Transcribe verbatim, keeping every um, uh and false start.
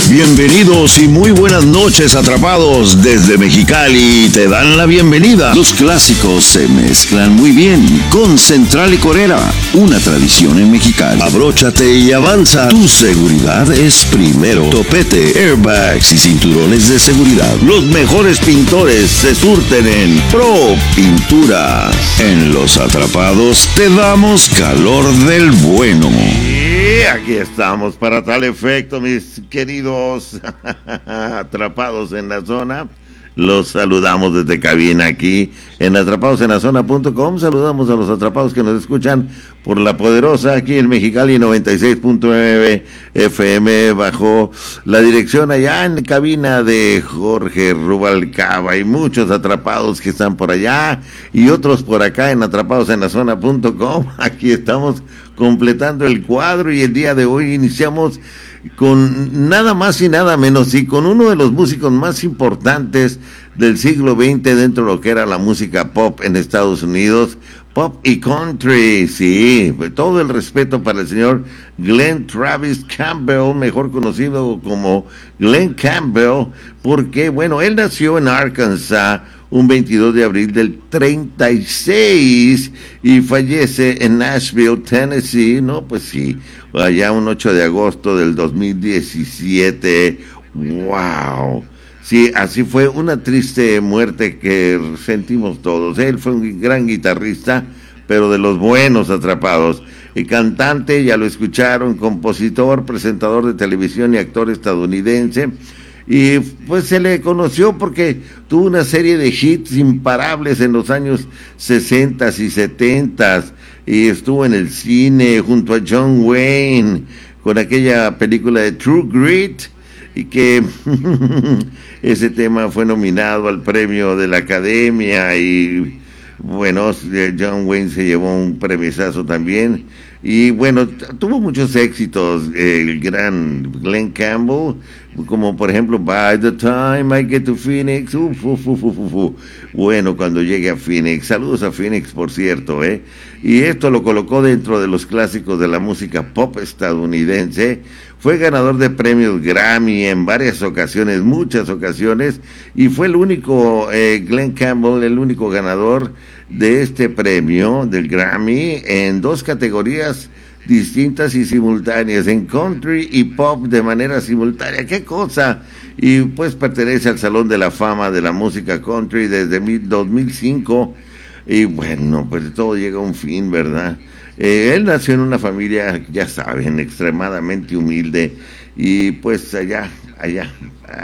Bienvenidos y muy buenas noches, atrapados. Desde Mexicali te dan la bienvenida. Los clásicos se mezclan muy bien con Central Licorera, una tradición en Mexicali. Abróchate y avanza. Tu seguridad es primero. Topete, airbags y cinturones de seguridad. Los mejores pintores se surten en Pro Pintura. En Los Atrapados te damos calor del bueno. Y aquí estamos para tal efecto, mis queridos atrapados en la zona. Los saludamos desde cabina aquí en atrapados en la zona punto com. Saludamos a los atrapados que nos escuchan por La Poderosa aquí en Mexicali noventa y seis punto nueve F M, bajo la dirección allá en cabina de Jorge Rubalcaba, y muchos atrapados que están por allá y otros por acá en atrapados en la zona punto com. Aquí estamos completando el cuadro, y el día de hoy iniciamos con nada más y nada menos, y con uno de los músicos más importantes del siglo veinte dentro de lo que era la música pop en Estados Unidos, pop y country. Sí, todo el respeto para el señor Glenn Travis Campbell, mejor conocido como Glenn Campbell, porque bueno, él nació en Arkansas un veintidós de abril del treinta y seis y fallece en Nashville, Tennessee, ¿no? Pues sí, allá un ocho de agosto del dos mil diecisiete. ¡Wow! Sí, así fue, una triste muerte que sentimos todos. Él fue un gran guitarrista, pero de los buenos, atrapados. Y cantante, ya lo escucharon, compositor, presentador de televisión y actor estadounidense. Y pues se le conoció porque tuvo una serie de hits imparables en los años sesenta y setenta, y estuvo en el cine junto a John Wayne con aquella película de True Grit, y que ese tema fue nominado al premio de la Academia, y bueno, John Wayne se llevó un premiazo también. Y bueno, tuvo muchos éxitos el gran Glenn Campbell, como por ejemplo By the Time I Get to Phoenix. Uf, uf, uf, uf, uf. Bueno, cuando llegue a Phoenix, saludos a Phoenix, por cierto, ¿eh? Y esto lo colocó dentro de los clásicos de la música pop estadounidense. Fue ganador de premios Grammy en varias ocasiones, muchas ocasiones, y fue el único, eh, Glenn Campbell, el único ganador de este premio del Grammy en dos categorías distintas y simultáneas, en country y pop de manera simultánea. ¡Qué cosa! Y pues pertenece al Salón de la Fama de la Música Country desde dos mil cinco, y bueno, pues todo llega a un fin, ¿verdad? Eh, él nació en una familia, ya saben, extremadamente humilde, y pues allá, allá,